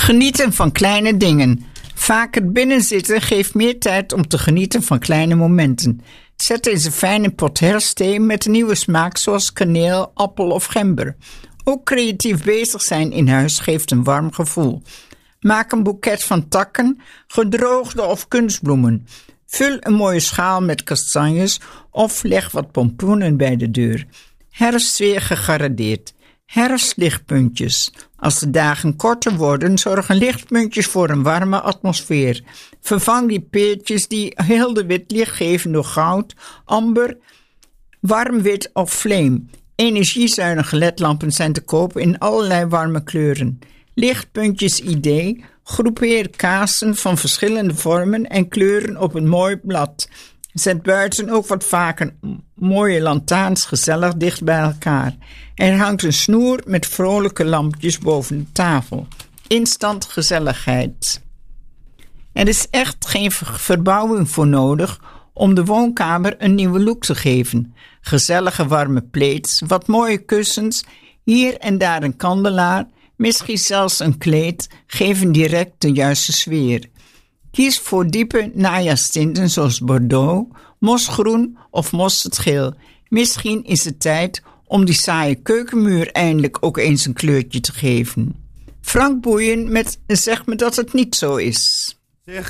Genieten van kleine dingen. Vaak het binnenzitten geeft meer tijd om te genieten van kleine momenten. Zet eens een fijne pot herfstthee met een nieuwe smaak zoals kaneel, appel of gember. Ook creatief bezig zijn in huis geeft een warm gevoel. Maak een boeket van takken, gedroogde of kunstbloemen. Vul een mooie schaal met kastanjes of leg wat pompoenen bij de deur. Herfstsfeer gegarandeerd. Herfstlichtpuntjes. Als de dagen korter worden, zorgen lichtpuntjes voor een warme atmosfeer. Vervang die peertjes die heel de wit licht geven door goud, amber, warm wit of flame. Energiezuinige ledlampen zijn te koop in allerlei warme kleuren. Lichtpuntjes idee. Groepeer kaarsen van verschillende vormen en kleuren op een mooi blad. Zet buiten ook wat vaker mooie lantaarns gezellig dicht bij elkaar. Er hangt een snoer met vrolijke lampjes boven de tafel. Instant gezelligheid. Er is echt geen verbouwing voor nodig om de woonkamer een nieuwe look te geven. Gezellige warme plates, wat mooie kussens, hier en daar een kandelaar, misschien zelfs een kleed, geven direct de juiste sfeer. Kies voor diepe najaarstinten zoals bordeaux, mosgroen of mosterdgeel. Misschien is het tijd om die saaie keukenmuur eindelijk ook eens een kleurtje te geven. Frank Boeien met zeg me dat het niet zo is.